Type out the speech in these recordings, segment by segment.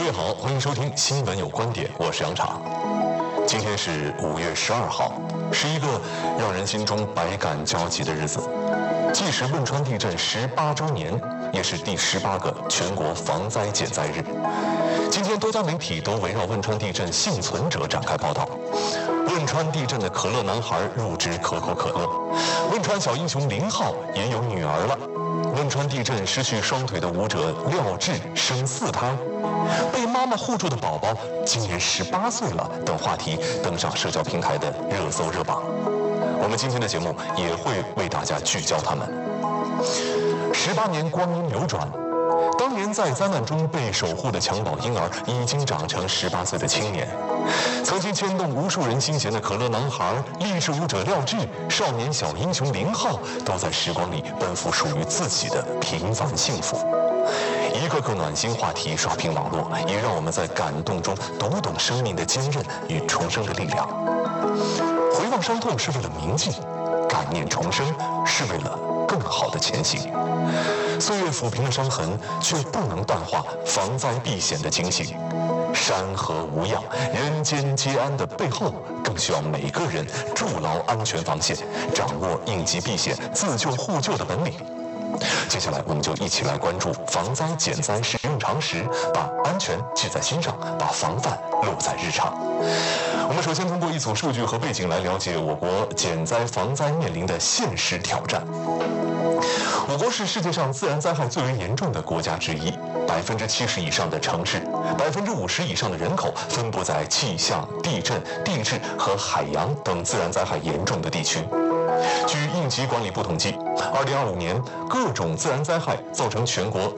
位好，欢迎收听新闻有观点，我是杨昶。今天是5月12号，是一个让人心中百感交集的日子，既是汶川地震18周年，也是第18个全国防灾减灾日。今天多家媒体都围绕汶川地震幸存者展开报道。汶川地震的可乐男孩入职可口可乐，汶川小英雄0号也有女儿了。汶川地震失去双腿的舞者廖智生4胎，被妈妈护住的宝宝今年18岁了等话题登上社交平台的热搜热榜。我们今天的节目也会为大家聚焦他们。18年光阴流转，当年在灾难中被守护的襁褓婴儿已经长成18岁的青年。曾经牵动无数人心弦的可乐男孩、励志舞者廖智、少年小英雄0号，都在时光里奔赴属于自己的平凡幸福。一个个暖心话题刷屏网络，也让我们在感动中读懂生命的坚韧与重生的力量。回望伤痛是为了铭记，感念重生是为了更好的前行。岁月抚平了伤痕，却不能淡化防灾避险的警醒。山河无恙，人间皆安的背后，更需要每个人筑牢安全防线，掌握应急避险、自救互救的本领。接下来，我们就一起来关注防灾减灾实用常识，把安全记在心上，把防范落在日常。我们首先通过一组数据和背景来了解我国减灾防灾面临的现实挑战。我国是世界上自然灾害最为严重的国家之一，70%以上的城市，50%以上的人口分布在气象、地震、地质和海洋等自然灾害严重的地区。据应急管理部统计，2025年各种自然灾害造成全国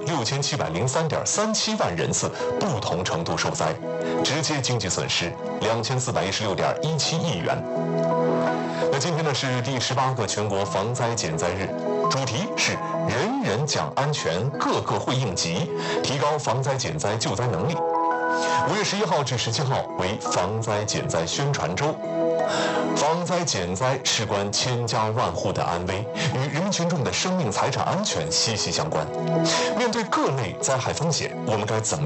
6703.37万人次不同程度受灾，直接经济损失2416.17亿元。那今天呢是第18个全国防灾减灾日，主题是人人讲安全，个个会应急，提高防灾减灾救灾能力。5月11号至17号为防灾减灾宣传周。防灾减灾事关千家万户的安危，与人民群众的生命财产安全息息相关。面对各类灾害风险，我们该怎么